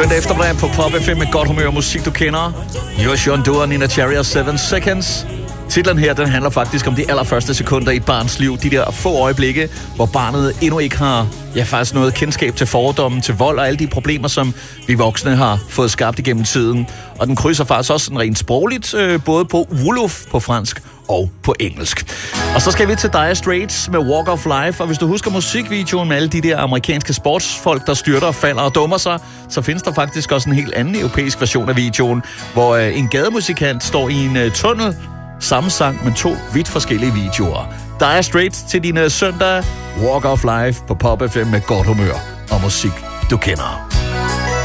Søndag eftermiddag på Pop FM med godt humør og musik, du kender. Josh John Doe og Nina Cherry og 7 Seconds. Titlen her, den handler faktisk om de allerførste sekunder i et barns liv. De der få øjeblikke, hvor barnet endnu ikke har faktisk noget kendskab til fordomme, til vold og alle de problemer, som vi voksne har fået skabt igennem tiden. Og den krydser faktisk også sådan rent sprogligt, både på Wolof på fransk og på engelsk. Og så skal vi til Dire Straits med Walk of Life. Og hvis du husker musikvideoen med alle de der amerikanske sportsfolk, der styrter og falder og dummer sig, så findes der faktisk også en helt anden europæisk version af videoen, hvor en gademusikant står i en tunnel, samme sang med 2 vidt forskellige videoer. Dire Straits til din søndag. Walk of Life på Pop FM med godt humør og musik, du kender.